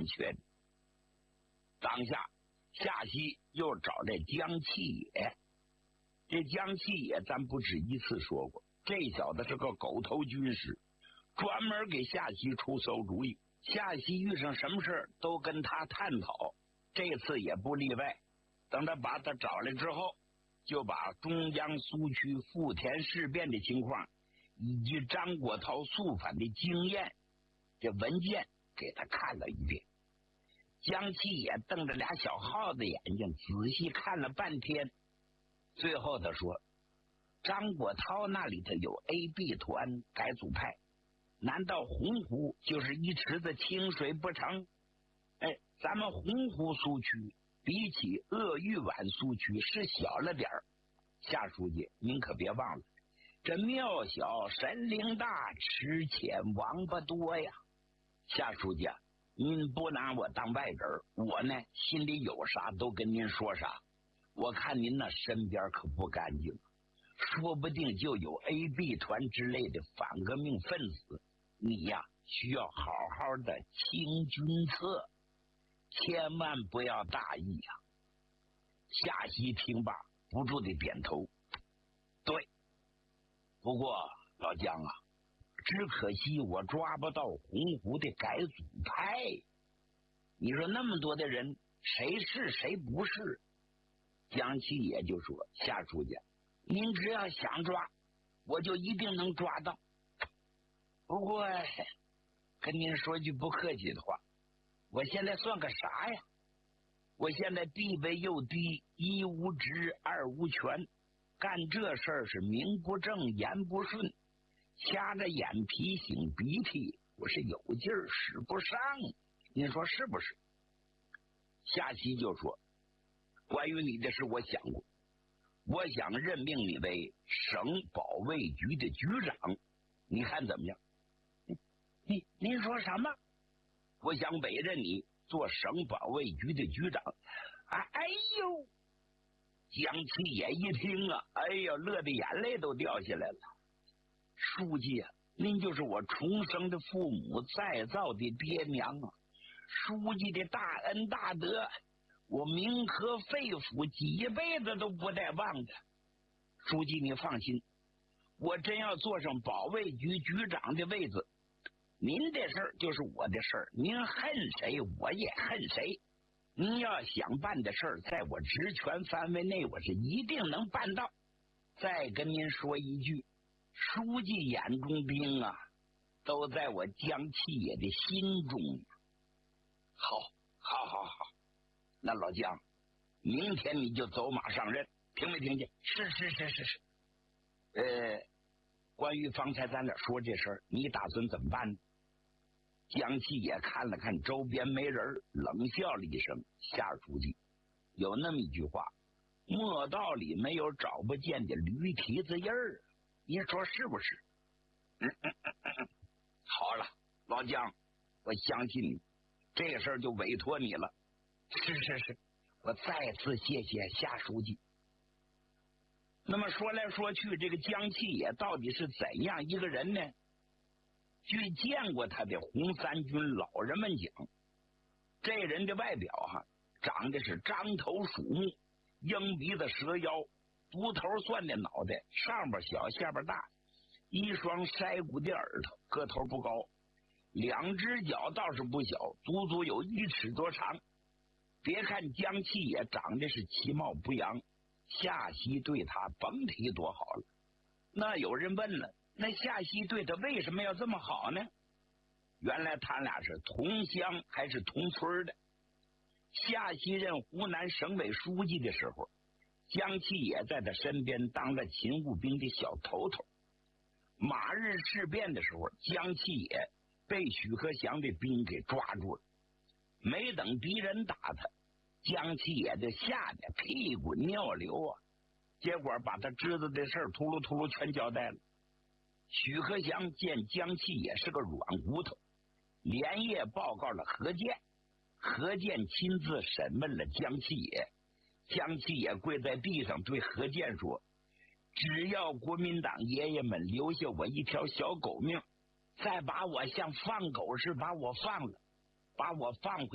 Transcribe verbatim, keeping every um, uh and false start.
确的。当下夏曦又找这江启野，这江启野咱不止一次说过，这小子是个狗头军师，专门给夏曦出馊主意。夏曦遇上什么事都跟他探讨，这次也不例外。等他把他找来之后，就把中江苏区富田事变的情况以及张国焘肃反的经验这文件给他看了一遍。江启野瞪着俩小耗子眼睛仔细看了半天，最后他说，张国焘那里头有 A B 团改组派，难道洪湖就是一池子清水不成？哎，咱们洪湖苏区比起鄂豫皖苏区是小了点儿，夏书记您可别忘了，这庙小神灵大，吃浅王八多呀。夏书记啊，您不拿我当外人，我呢心里有啥都跟您说啥。我看您那身边可不干净，说不定就有 A B 团之类的反革命分子，你呀需要好好的清君侧，千万不要大意呀、啊。夏曦听罢不住的点头，对，不过老姜啊，只可惜我抓不到洪湖的改组派。你说那么多的人，谁是谁不是？江启野就说，夏书记，您只要想抓，我就一定能抓到。不过跟您说句不客气的话，我现在算个啥呀？我现在地位又低，一无职二无权，干这事儿是名不正言不顺，掐着眼皮擤鼻涕，我是有劲儿使不上，您说是不是？夏曦就说，关于你的事我想过，我想任命你为省保卫局的局长，你看怎么样？您您说什么？我想委任你做省保卫局的局长。哎哎呦，江启野一听啊，哎呦，乐得眼泪都掉下来了。书记啊，您就是我重生的父母，再造的爹娘啊！书记的大恩大德，我铭刻肺腑，几辈子都不带忘的。书记你放心，我真要坐上保卫局局长的位子，您的事儿就是我的事儿，您恨谁我也恨谁。您要想办的事儿，在我职权范围内，我是一定能办到。再跟您说一句，书记眼中兵啊，都在我江启野的心中。好，好，好，好。那老姜，明天你就走马上任，听没听见？是是是是是。呃，关于方才咱俩说这事儿，你打算怎么办呢？江启野看了看周边没人，冷笑了一声：“夏书记，有那么一句话，磨道里没有找不见的驴蹄子印儿，你说是不是？”嗯嗯嗯嗯嗯。好了，老姜，我相信你，这个事儿就委托你了。是是是，我再次谢谢夏书记。那么说来说去，这个江启野到底是怎样一个人呢？据见过他的红三军老人们讲，这人的外表哈、啊，长得是张头鼠目，鹰鼻子蛇腰，独头蒜的脑袋，上边小下边大，一双筛骨的耳朵，个头不高，两只脚倒是不小，足足有一尺多长。别看江启野长得是其貌不扬，夏曦对他甭提多好了。那有人问了，那夏曦对他为什么要这么好呢？原来他俩是同乡还是同村的。夏曦任湖南省委书记的时候，江启野在他身边当了勤务兵的小头头。马日事变的时候，江启野被许克祥的兵给抓住了，没等敌人打他，江启野就吓得屁滚尿流啊！结果把他知道的事儿秃噜秃噜全交代了。许克祥见江启野是个软骨头，连夜报告了何键，何键亲自审问了江启野。江启野跪在地上对何键说：“只要国民党爷爷们留下我一条小狗命，再把我像放狗似把我放了，把我放回